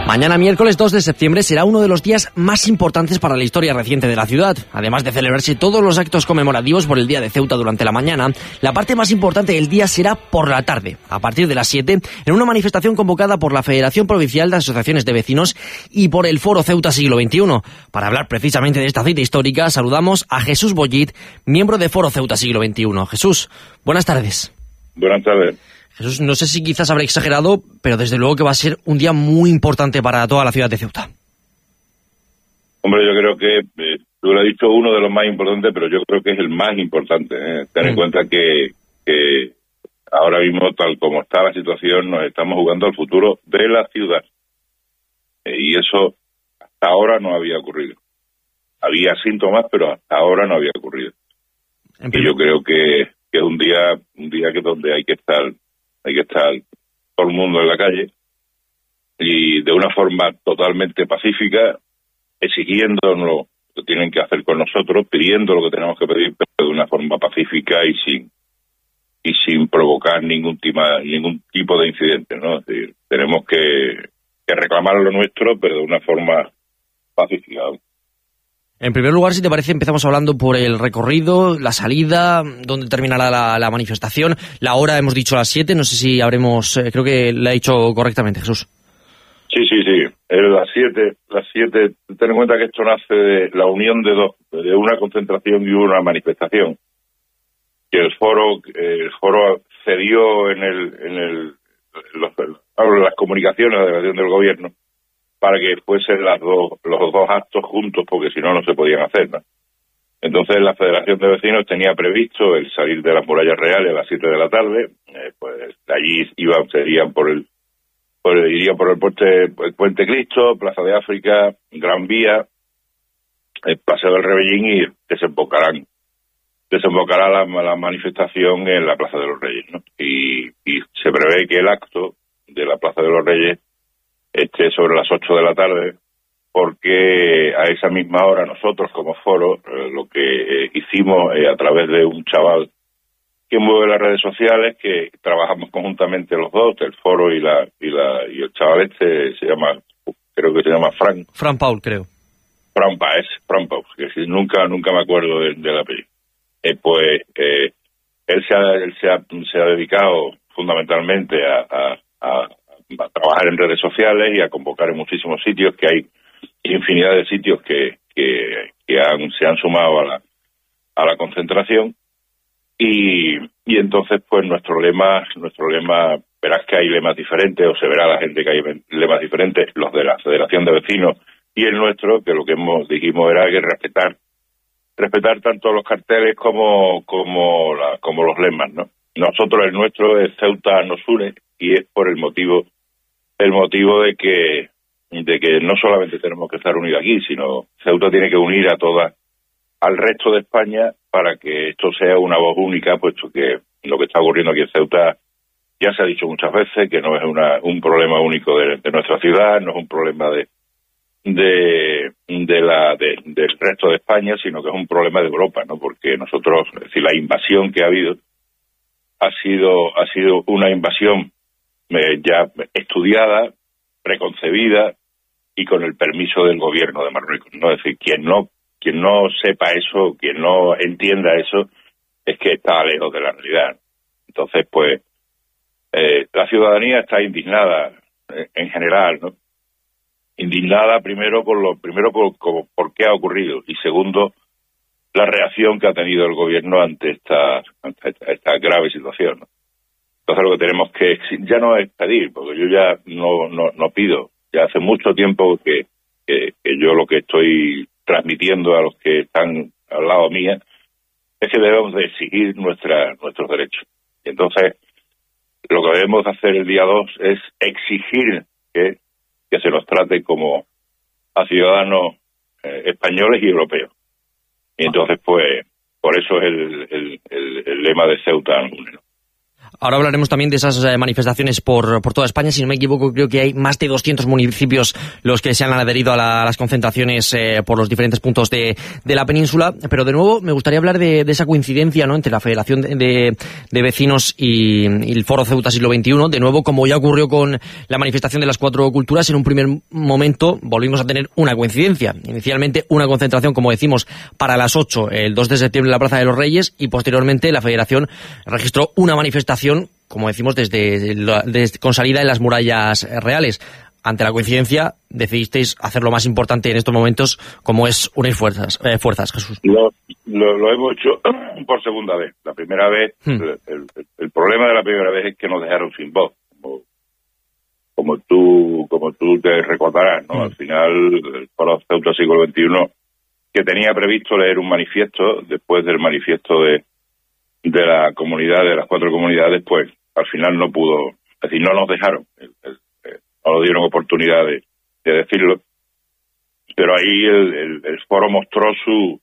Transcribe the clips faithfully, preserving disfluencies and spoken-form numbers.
Mañana miércoles dos de septiembre será uno de los días más importantes para la historia reciente de la ciudad. Además de celebrarse todos los actos conmemorativos por el Día de Ceuta durante la mañana, la parte más importante del día será por la tarde, a partir de las siete, en una manifestación convocada por la Federación Provincial de Asociaciones de Vecinos y por el Foro Ceuta Siglo veintiuno. Para hablar precisamente de esta cita histórica, saludamos a Jesús Bollit, miembro de Foro Ceuta Siglo veintiuno. Jesús, buenas tardes. Buenas tardes. Jesús, no sé si quizás habré exagerado, pero desde luego que va a ser un día muy importante para toda la ciudad de Ceuta. Hombre, yo creo que, eh, tú lo has dicho, uno de los más importantes, pero yo creo que es el más importante. ¿eh? Ten en mm. cuenta que, que ahora mismo, tal como está la situación, nos estamos jugando al futuro de la ciudad. Eh, y eso hasta ahora no había ocurrido. Había síntomas, pero hasta ahora no había ocurrido. Y yo creo que, que es un día, un día que donde hay que estar... Hay que estar todo el mundo en la calle y de una forma totalmente pacífica, exigiéndonos lo que tienen que hacer con nosotros, pidiendo lo que tenemos que pedir, pero de una forma pacífica y sin y sin provocar ningún tipo, ningún tipo de incidente, ¿no? Es decir, tenemos que, que reclamar lo nuestro, pero de una forma pacífica. En primer lugar, si te parece, empezamos hablando por el recorrido, la salida, dónde terminará la, la manifestación. La hora hemos dicho a las siete, no sé si habremos, eh, creo que la he dicho correctamente, Jesús. Sí, sí, sí, es las siete, las siete. Ten en cuenta que esto nace de la unión de dos, de una concentración y una manifestación. Que el foro, el foro cedió en el, en el, los, las comunicaciones de la delegación del gobierno para que fuesen las dos, los dos actos juntos, porque si no, no se podían hacer, ¿no? Entonces la Federación de Vecinos tenía previsto el salir de las murallas reales a las siete de la tarde, eh, pues de allí iban, serían por el, por el, irían por el puente, el Puente Cristo, Plaza de África, Gran Vía, el Paseo del Rebellín y desembocarán, desembocará la, la manifestación en la Plaza de los Reyes, ¿no? Y, y se prevé que el acto de la Plaza de los Reyes esté sobre las ocho de la tarde, porque a esa misma hora nosotros como foro eh, lo que eh, hicimos eh, a través de un chaval que mueve las redes sociales, que trabajamos conjuntamente los dos, el foro y la y la y el chaval este se llama, creo que se llama Fran. Fran Paul, creo. Fran Paul, Fran Paul, que si, nunca nunca me acuerdo del de apellido. Eh, pues eh, él se ha él se ha, se ha dedicado fundamentalmente a, a, a a trabajar en redes sociales y a convocar en muchísimos sitios, que hay infinidad de sitios que que, que han, se han sumado a la a la concentración y y entonces pues nuestro lema nuestro lema verás que hay lemas diferentes, o se verá la gente que hay lemas diferentes, los de la Federación de Vecinos y el nuestro, que lo que hemos dijimos era que respetar respetar tanto los carteles como como la, como los lemas, ¿no? Nosotros, el nuestro es Ceuta nos une, y es por el motivo el motivo de que de que no solamente tenemos que estar unidos aquí, sino Ceuta tiene que unir a toda al resto de España para que esto sea una voz única, puesto que lo que está ocurriendo aquí en Ceuta ya se ha dicho muchas veces que no es una, un problema único de, de nuestra ciudad, no es un problema de de de la de, del resto de España, sino que es un problema de Europa, ¿no? Porque nosotros, es decir, la invasión que ha habido ha sido ha sido una invasión eh, ya estudiada, preconcebida y con el permiso del gobierno de Marruecos, ¿no? Es decir, quien no quien no sepa eso, quien no entienda eso, es que está lejos de la realidad. Entonces, pues, eh, la ciudadanía está indignada eh, en general, ¿no? Indignada primero por lo primero por, por, por qué ha ocurrido, y segundo, la reacción que ha tenido el gobierno ante esta ante esta, esta grave situación, ¿no? Entonces lo que tenemos que ya no es pedir, porque yo ya no no, no pido, ya hace mucho tiempo que, que, que yo lo que estoy transmitiendo a los que están al lado mía es que debemos de exigir nuestra, nuestros derechos. Y entonces lo que debemos hacer el día dos es exigir que, que se nos trate como a ciudadanos eh, españoles y europeos. Y entonces, pues, por eso es el, el, el, el lema de Ceuta, ¿no? Ahora hablaremos también de esas eh, manifestaciones por, por toda España. Si no me equivoco, creo que hay más de doscientos municipios los que se han adherido a, la, a las concentraciones eh, por los diferentes puntos de, de la península. Pero de nuevo me gustaría hablar de, de esa coincidencia, ¿no?, entre la Federación de, de, de Vecinos y, y el Foro Ceuta Siglo veintiuno. De nuevo, como ya ocurrió con la manifestación de las cuatro culturas, en un primer momento volvimos a tener una coincidencia. Inicialmente una concentración, como decimos, para las ocho, el dos de septiembre en la Plaza de los Reyes, y posteriormente la Federación registró una manifestación, como decimos, desde, desde con salida en las murallas reales. Ante la coincidencia, decidisteis hacer lo más importante en estos momentos, como es unir fuerzas, eh, fuerzas, Jesús. Lo, lo, lo hemos hecho por segunda vez. La primera vez, hmm. el, el, el problema de la primera vez es que nos dejaron sin voz, como, como tú como tú te recordarás, ¿no? Hmm. Al final, el Foro Ceuta Siglo veintiuno, que tenía previsto leer un manifiesto después del manifiesto de de la comunidad, de las cuatro comunidades, pues al final no pudo, es decir, no nos dejaron, el, el, el, no nos dieron oportunidad de, de decirlo, pero ahí el, el, el foro mostró su,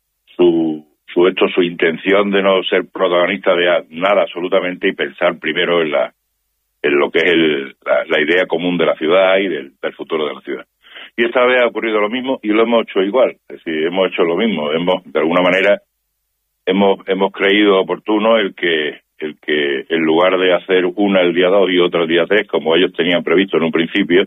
su, su hecho, su intención de no ser protagonista de nada absolutamente y pensar primero en la, en lo que es el, la, la idea común de la ciudad y del, del futuro de la ciudad. Y esta vez ha ocurrido lo mismo y lo hemos hecho igual, es decir, hemos hecho lo mismo, hemos, de alguna manera, Hemos hemos creído oportuno el que el que en lugar de hacer una el día dos y otra el día tres, como ellos tenían previsto en un principio,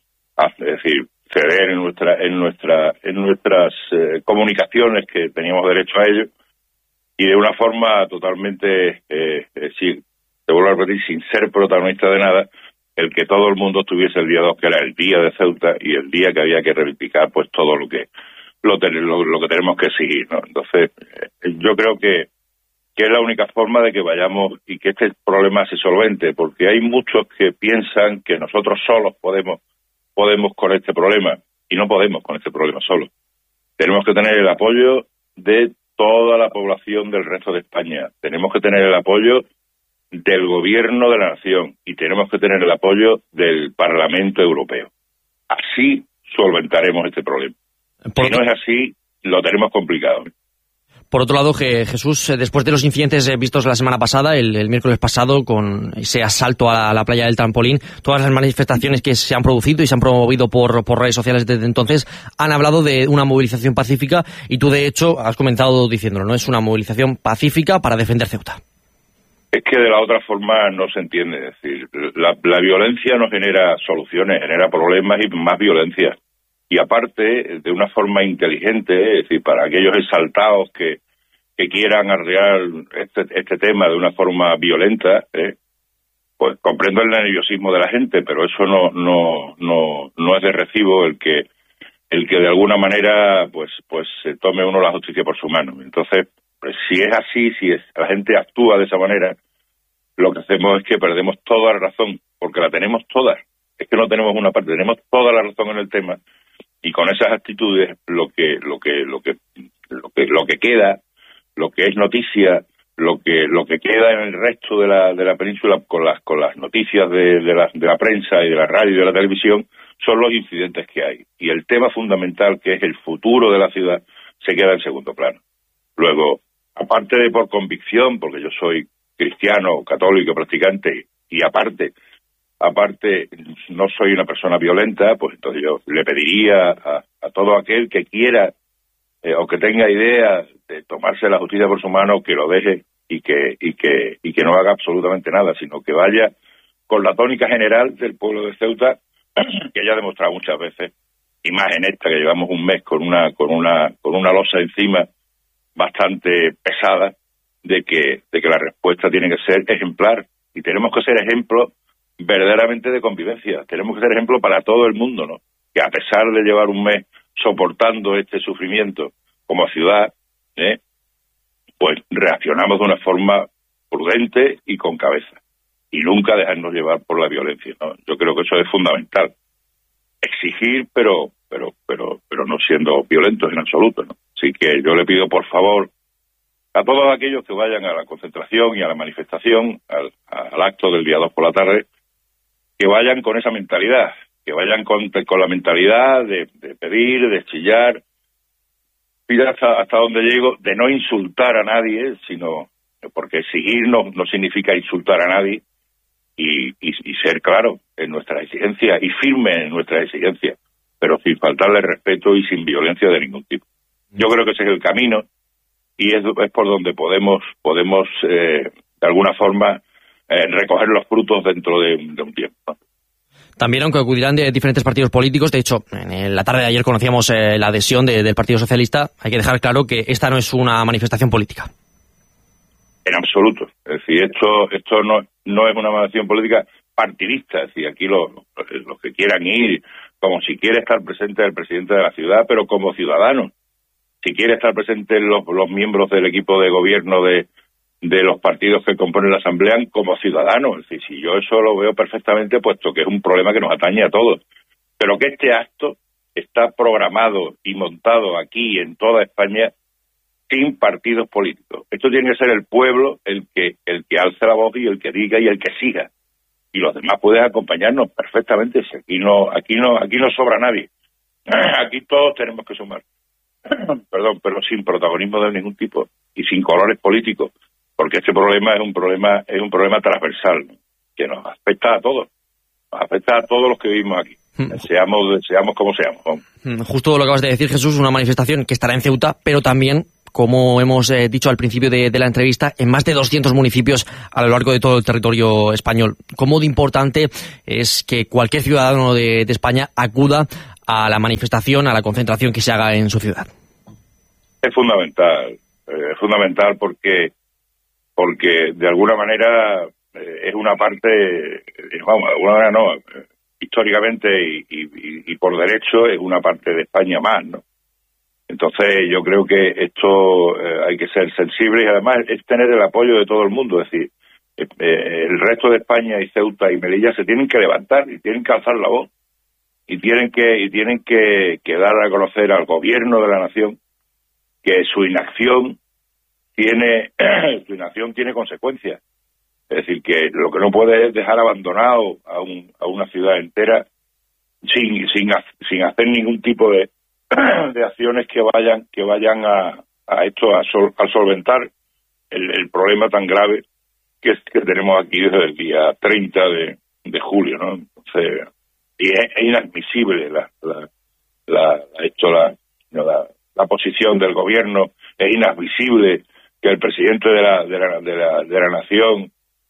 es decir, ceder en nuestra en nuestra en nuestras eh, comunicaciones, que teníamos derecho a ello, y de una forma totalmente, eh, eh, sin, te vuelvo a repetir, sin ser protagonista de nada, el que todo el mundo estuviese el día dos, que era el día de Ceuta y el día que había que reivindicar pues todo lo que Lo, lo, lo que tenemos que seguir, ¿no? Entonces, eh, yo creo que, que es la única forma de que vayamos y que este problema se solvente, porque hay muchos que piensan que nosotros solos podemos podemos con este problema, y no podemos con este problema solos. Tenemos que tener el apoyo de toda la población del resto de España, tenemos que tener el apoyo del gobierno de la nación y tenemos que tener el apoyo del Parlamento Europeo. Así solventaremos este problema. Por si no es así, lo tenemos complicado. Por otro lado, que Jesús, después de los incidentes vistos la semana pasada, el, el miércoles pasado, con ese asalto a la, a la playa del Trampolín, todas las manifestaciones que se han producido y se han promovido por, por redes sociales desde entonces han hablado de una movilización pacífica, y tú, de hecho, has comentado diciéndolo, ¿no? Es una movilización pacífica para defender Ceuta. Es que de la otra forma no se entiende. Es decir, la, la violencia no genera soluciones, genera problemas y más violencia. Y aparte, de una forma inteligente, es decir, para aquellos exaltados que, que quieran arrear este, este tema de una forma violenta, ¿eh? Pues comprendo el nerviosismo de la gente, pero eso no no no no es de recibo el que el que de alguna manera pues pues se tome uno la justicia por su mano. Entonces, pues, si es así, si es, la gente actúa de esa manera, lo que hacemos es que perdemos toda la razón, porque la tenemos toda. Es que no tenemos una parte, tenemos toda la razón en el tema. Y con esas actitudes lo que lo que lo que lo que lo que queda, lo que es noticia, lo que lo que queda en el resto de la de la península con las con las noticias de, de la de la prensa y de la radio y de la televisión son los incidentes que hay. Y el tema fundamental, que es el futuro de la ciudad, se queda en segundo plano. Luego, aparte de por convicción, porque yo soy cristiano, católico, practicante, y aparte Aparte, no soy una persona violenta, pues entonces yo le pediría a, a todo aquel que quiera eh, o que tenga idea de tomarse la justicia por su mano, que lo deje y que y que y que no haga absolutamente nada, sino que vaya con la tónica general del pueblo de Ceuta, que ya ha demostrado muchas veces, y más en esta, que llevamos un mes con una con una con una losa encima bastante pesada, de que de que la respuesta tiene que ser ejemplar, y tenemos que ser ejemplo verdaderamente de convivencia. Tenemos que ser ejemplo para todo el mundo, ¿no? Que a pesar de llevar un mes soportando este sufrimiento como ciudad, ¿eh? pues reaccionamos de una forma prudente y con cabeza. Y nunca dejarnos llevar por la violencia, ¿no? Yo creo que eso es fundamental. Exigir, pero pero pero pero no siendo violentos en absoluto, ¿no? Así que yo le pido, por favor, a todos aquellos que vayan a la concentración y a la manifestación, al, al acto del día dos por la tarde, que vayan con esa mentalidad, que vayan con, con la mentalidad de, de pedir, de chillar, pida hasta, hasta donde llego, de no insultar a nadie, sino porque exigir no, no significa insultar a nadie y, y, y ser claro en nuestras exigencias y firme en nuestras exigencias, pero sin faltarle respeto y sin violencia de ningún tipo. Yo creo que ese es el camino y es, es por donde podemos, podemos eh, de alguna forma, eh, recoger los frutos dentro de, de un tiempo, ¿no? También, aunque acudirán de diferentes partidos políticos, de hecho, en la tarde de ayer conocíamos eh, la adhesión de, del Partido Socialista, hay que dejar claro que esta no es una manifestación política. En absoluto. Es decir, esto esto no, no es una manifestación política partidista. Es decir, aquí los, los que quieran ir, como si quiere estar presente el presidente de la ciudad, pero como ciudadano. Si quiere estar presente los, los miembros del equipo de gobierno de de los partidos que componen la Asamblea como ciudadanos. Es decir, si yo eso lo veo perfectamente, puesto que es un problema que nos atañe a todos. Pero que este acto está programado y montado aquí en toda España sin partidos políticos. Esto tiene que ser el pueblo el que el que alce la voz y el que diga y el que siga. Y los demás pueden acompañarnos perfectamente. Si aquí no, aquí no, aquí no sobra nadie. Aquí todos tenemos que sumar. Perdón, pero sin protagonismo de ningún tipo y sin colores políticos. Porque este problema es un problema es un problema transversal, ¿no? Que nos afecta a todos, nos afecta a todos los que vivimos aquí, mm. seamos seamos como seamos. ¿no? Justo lo que acabas de decir, Jesús, una manifestación que estará en Ceuta, pero también, como hemos eh, dicho al principio de, de la entrevista, en más de doscientos municipios a lo largo de todo el territorio español. ¿Cómo de importante es que cualquier ciudadano de, de España acuda a la manifestación, a la concentración que se haga en su ciudad? Es fundamental, eh, es fundamental porque porque de alguna manera eh, es una parte, eh, vamos, de alguna manera no, eh, históricamente y, y, y por derecho es una parte de España más, ¿no? Entonces yo creo que esto eh, hay que ser sensible y además es tener el apoyo de todo el mundo, es decir, eh, eh, el resto de España y Ceuta y Melilla se tienen que levantar y tienen que alzar la voz y tienen que y tienen que, que dar a conocer al gobierno de la nación que su inacción tiene su inacción tiene consecuencias. Es decir, que lo que no puede es dejar abandonado a, un, a una ciudad entera sin sin sin hacer ningún tipo de, de acciones que vayan que vayan a, a esto a, sol, a solventar el, el problema tan grave que, que tenemos aquí desde el día treinta de, de julio, ¿no? Entonces, y es, es inadmisible la la la esto la, la la posición del gobierno, es inadmisible que el presidente de la, de la de la de la nación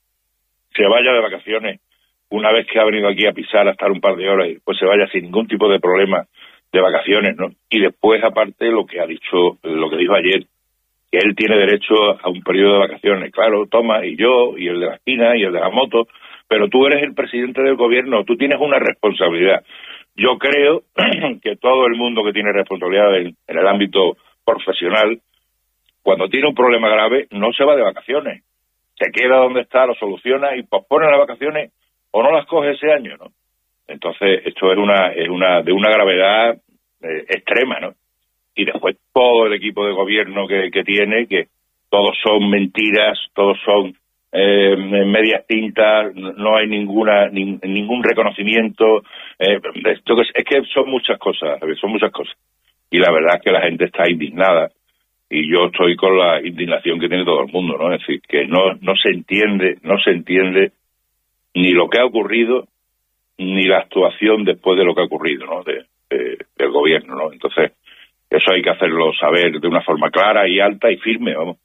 se vaya de vacaciones una vez que ha venido aquí a pisar a estar un par de horas y después se vaya sin ningún tipo de problema de vacaciones, ¿no? Y después, aparte, lo que ha dicho, lo que dijo ayer, que él tiene derecho a un periodo de vacaciones. Claro, toma, y yo, y el de la esquina, y el de la moto, pero tú eres el presidente del gobierno, tú tienes una responsabilidad. Yo creo que todo el mundo que tiene responsabilidad en, en el ámbito profesional, cuando tiene un problema grave, no se va de vacaciones. Se queda donde está, lo soluciona y pospone las vacaciones o no las coge ese año, ¿no? Entonces, esto es una es una de una gravedad eh, extrema, ¿no? Y después todo el equipo de gobierno que, que tiene, que todos son mentiras, todos son eh, medias tintas, no hay ninguna ni, ningún reconocimiento. Eh, esto que, es que son muchas cosas, son muchas cosas. Y la verdad es que la gente está indignada. Y yo estoy con la indignación que tiene todo el mundo, ¿no? Es decir, que no no se entiende, no se entiende ni lo que ha ocurrido, ni la actuación después de lo que ha ocurrido, ¿no? De, de, del gobierno, ¿no? Entonces, eso hay que hacerlo saber de una forma clara y alta y firme, vamos.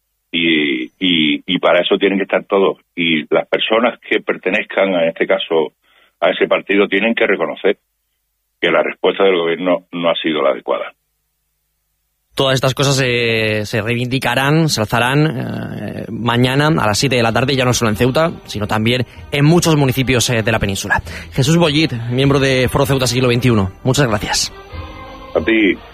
Y, y, y para eso tienen que estar todos. Y las personas que pertenezcan, en este caso, a ese partido, tienen que reconocer que la respuesta del gobierno no ha sido la adecuada. Todas estas cosas se, se reivindicarán, se alzarán eh, mañana a las siete de la tarde, ya no solo en Ceuta, sino también en muchos municipios eh, de la península. Jesús Bollit, miembro de Foro Ceuta Siglo veintiuno. Muchas gracias. A ti.